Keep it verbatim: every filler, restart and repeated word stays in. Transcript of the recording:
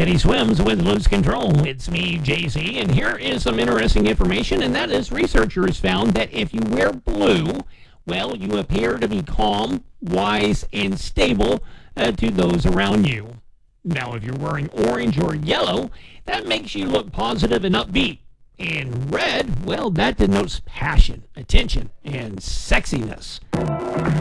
Teddy Swims with Lose Control. It's me, J C, and here is some interesting information, and that is researchers found that if you wear blue, well, you appear to be calm, wise, and stable uh, to those around you. Now, if you're wearing orange or yellow, that makes you look positive and upbeat. And red, well, that denotes passion, attention, and sexiness.